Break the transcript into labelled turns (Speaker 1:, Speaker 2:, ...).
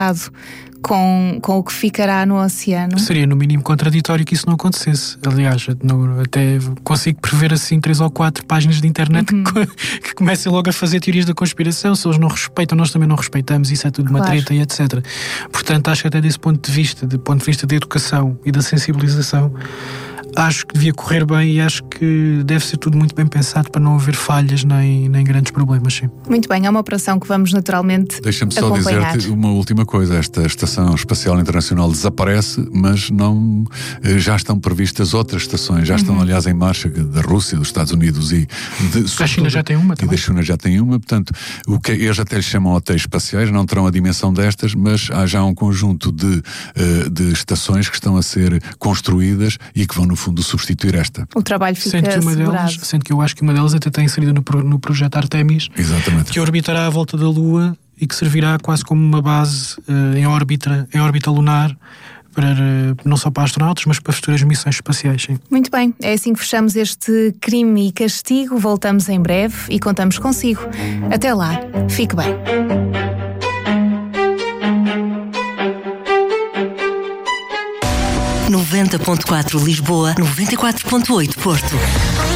Speaker 1: com o que ficará no oceano.
Speaker 2: Seria no mínimo contraditório que isso não acontecesse. Aliás, até consigo prever assim 3 ou 4 páginas de internet que comecem logo a fazer teorias da conspiração. Se eles não respeitam, nós também não respeitamos. Isso é tudo uma treta e etc. Portanto, acho que até desse ponto de vista da educação e da sensibilização, acho que devia correr bem e acho que deve ser tudo muito bem pensado para não haver falhas nem grandes problemas, sim.
Speaker 1: Muito bem, é uma operação que vamos naturalmente acompanhar.
Speaker 3: Deixa-me só dizer-te uma última coisa. Esta Estação Espacial Internacional desaparece, mas não já estão previstas outras estações, já estão aliás em marcha, da Rússia, dos Estados Unidos e
Speaker 2: da China já tem uma também.
Speaker 3: E da China já tem uma, portanto, o que eles até lhes chamam hotéis espaciais, não terão a dimensão destas, mas há já um conjunto de estações que estão a ser construídas e que vão no fundo substituir esta.
Speaker 1: O trabalho fica assegurado.
Speaker 2: Sendo que eu acho que uma delas até está inserida no projeto Artemis.
Speaker 3: Exatamente.
Speaker 2: Que orbitará à volta da Lua e que servirá quase como uma base em órbita lunar, não só para astronautas, mas para futuras missões espaciais, sim.
Speaker 1: Muito bem, é assim que fechamos este Crime e Castigo. Voltamos em breve e contamos consigo. Até lá, fique bem.
Speaker 4: .4 Lisboa, 94.8 Porto.